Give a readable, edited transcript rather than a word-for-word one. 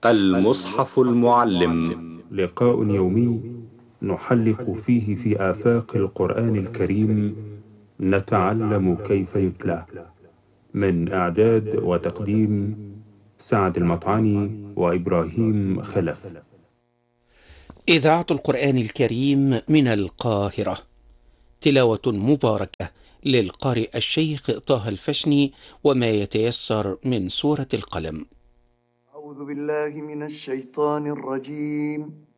المصحف المعلم. لقاء يومي نحلق فيه في آفاق القرآن الكريم، نتعلم كيف يتلى. من إعداد وتقديم سعد المطعني وإبراهيم خلف. إذاعة القرآن الكريم من القاهرة، تلاوة مباركة للقارئ الشيخ طه الفشني وما يتيسر من سورة القلم. أعوذ بالله من الشيطان الرجيم.